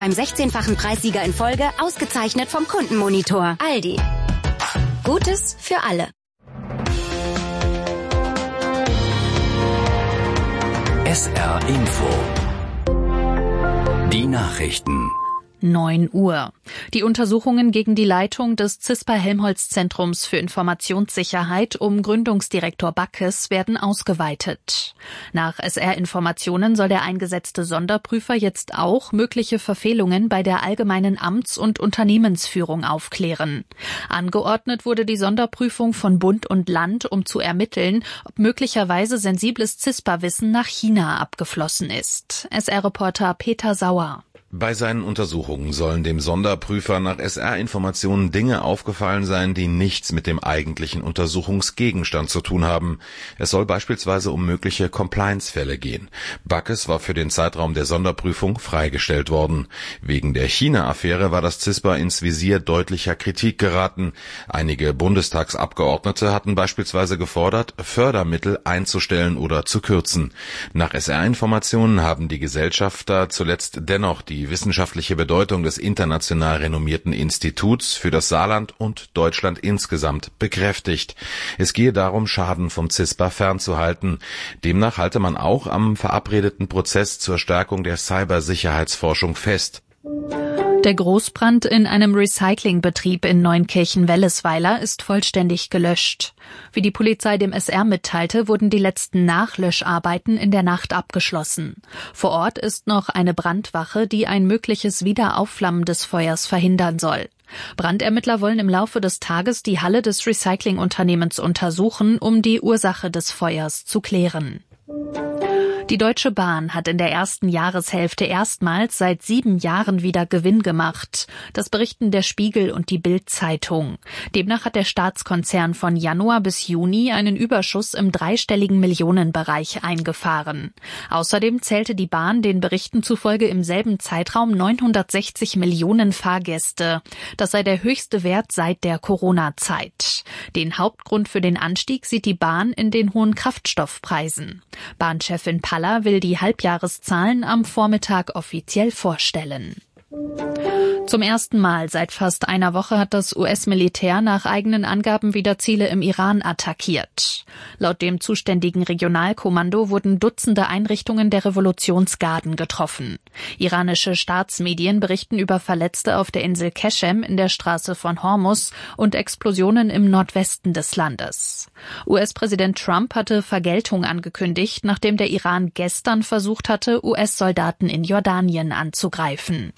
Beim 16-fachen Preissieger in Folge ausgezeichnet vom Kundenmonitor. Aldi. Gutes für alle. SR Info. Die Nachrichten. 9 Uhr. Die Untersuchungen gegen die Leitung des CISPA-Helmholtz-Zentrums für Informationssicherheit um Gründungsdirektor Backes werden ausgeweitet. Nach SR-Informationen soll der eingesetzte Sonderprüfer jetzt auch mögliche Verfehlungen bei der allgemeinen Amts- und Unternehmensführung aufklären. Angeordnet wurde die Sonderprüfung von Bund und Land, um zu ermitteln, ob möglicherweise sensibles CISPA-Wissen nach China abgeflossen ist. SR-Reporter Peter Sauer. Bei seinen Untersuchungen sollen dem Sonderprüfer nach SR-Informationen Dinge aufgefallen sein, die nichts mit dem eigentlichen Untersuchungsgegenstand zu tun haben. Es soll beispielsweise um mögliche Compliance-Fälle gehen. Backes war für den Zeitraum der Sonderprüfung freigestellt worden. Wegen der China-Affäre war das CISPA ins Visier deutlicher Kritik geraten. Einige Bundestagsabgeordnete hatten beispielsweise gefordert, Fördermittel einzustellen oder zu kürzen. Nach SR-Informationen haben die Gesellschafter zuletzt dennoch die wissenschaftliche Bedeutung des international renommierten Instituts für das Saarland und Deutschland insgesamt bekräftigt. Es gehe darum, Schaden vom CISPA fernzuhalten. Demnach halte man auch am verabredeten Prozess zur Stärkung der Cybersicherheitsforschung fest. Der Großbrand in einem Recyclingbetrieb in Neunkirchen-Wellesweiler ist vollständig gelöscht. Wie die Polizei dem SR mitteilte, wurden die letzten Nachlöscharbeiten in der Nacht abgeschlossen. Vor Ort ist noch eine Brandwache, die ein mögliches Wiederaufflammen des Feuers verhindern soll. Brandermittler wollen im Laufe des Tages die Halle des Recyclingunternehmens untersuchen, um die Ursache des Feuers zu klären. Die Deutsche Bahn hat in der ersten Jahreshälfte erstmals seit 7 Jahren wieder Gewinn gemacht. Das berichten der Spiegel und die Bild-Zeitung. Demnach hat der Staatskonzern von Januar bis Juni einen Überschuss im dreistelligen Millionenbereich eingefahren. Außerdem zählte die Bahn den Berichten zufolge im selben Zeitraum 960 Millionen Fahrgäste. Das sei der höchste Wert seit der Corona-Zeit. Den Hauptgrund für den Anstieg sieht die Bahn in den hohen Kraftstoffpreisen. Bahnchefin Palla will die Halbjahreszahlen am Vormittag offiziell vorstellen. Zum ersten Mal seit fast einer Woche hat das US-Militär nach eigenen Angaben wieder Ziele im Iran attackiert. Laut dem zuständigen Regionalkommando wurden Dutzende Einrichtungen der Revolutionsgarden getroffen. Iranische Staatsmedien berichten über Verletzte auf der Insel Keshem in der Straße von Hormuz und Explosionen im Nordwesten des Landes. US-Präsident Trump hatte Vergeltung angekündigt, nachdem der Iran gestern versucht hatte, US-Soldaten in Jordanien anzugreifen.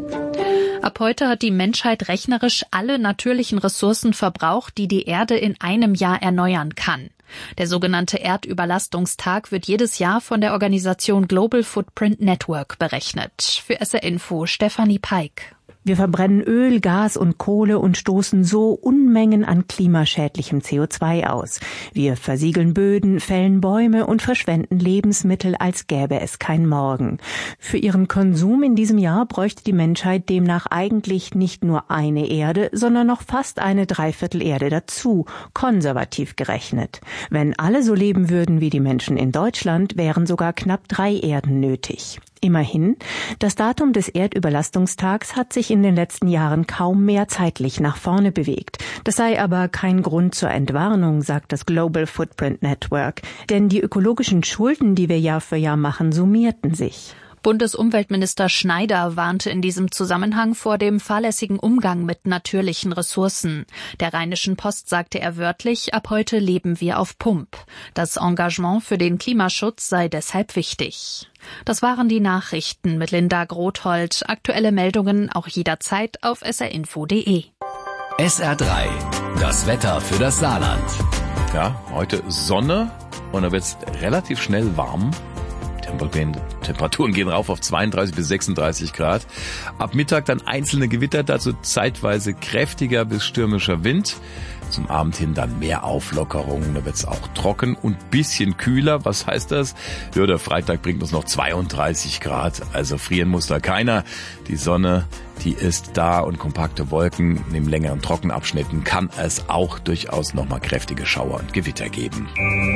Ab heute hat die Menschheit rechnerisch alle natürlichen Ressourcen verbraucht, die die Erde in einem Jahr erneuern kann. Der sogenannte Erdüberlastungstag wird jedes Jahr von der Organisation Global Footprint Network berechnet. Für SR Info Stefanie Peik. Wir verbrennen Öl, Gas und Kohle und stoßen so Unmengen an klimaschädlichem CO2 aus. Wir versiegeln Böden, fällen Bäume und verschwenden Lebensmittel, als gäbe es kein Morgen. Für ihren Konsum in diesem Jahr bräuchte die Menschheit demnach eigentlich nicht nur eine Erde, sondern noch fast eine Dreiviertel-Erde dazu, konservativ gerechnet. Wenn alle so leben würden wie die Menschen in Deutschland, wären sogar knapp 3 Erden nötig. Immerhin, das Datum des Erdüberlastungstags hat sich in den letzten Jahren kaum mehr zeitlich nach vorne bewegt. Das sei aber kein Grund zur Entwarnung, sagt das Global Footprint Network. Denn die ökologischen Schulden, die wir Jahr für Jahr machen, summierten sich. Bundesumweltminister Schneider warnte in diesem Zusammenhang vor dem fahrlässigen Umgang mit natürlichen Ressourcen. Der Rheinischen Post sagte er wörtlich, ab heute leben wir auf Pump. Das Engagement für den Klimaschutz sei deshalb wichtig. Das waren die Nachrichten mit Linda Grothold. Aktuelle Meldungen auch jederzeit auf srinfo.de. SR3, das Wetter für das Saarland. Ja, heute Sonne und dann wird's relativ schnell warm. Temperaturen gehen rauf auf 32 bis 36 Grad. Ab Mittag dann einzelne Gewitter, dazu zeitweise kräftiger bis stürmischer Wind. Zum Abend hin dann mehr Auflockerung, da wird's auch trocken und bisschen kühler. Was heißt das? Ja, der Freitag bringt uns noch 32 Grad, also frieren muss da keiner. Die Sonne, die ist da und kompakte Wolken. In längeren Trockenabschnitten kann es auch durchaus nochmal kräftige Schauer und Gewitter geben.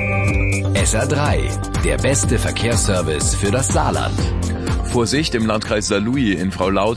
SR3, der beste Verkehrsservice für das Saarland. Vorsicht im Landkreis Saarlouis in Frau Laut